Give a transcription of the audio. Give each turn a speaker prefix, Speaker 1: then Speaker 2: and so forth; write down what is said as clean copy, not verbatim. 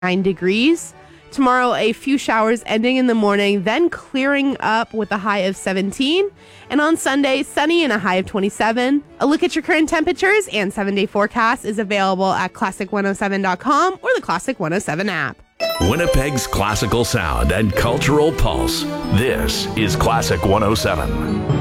Speaker 1: degrees. Tomorrow, a few showers ending in the morning, then clearing up with a high of 17. And on Sunday, sunny and a high of 27. A look at your current temperatures and 7-day forecast is available at classic107.com or the Classic 107 app.
Speaker 2: Winnipeg's classical sound and cultural pulse. This is Classic 107.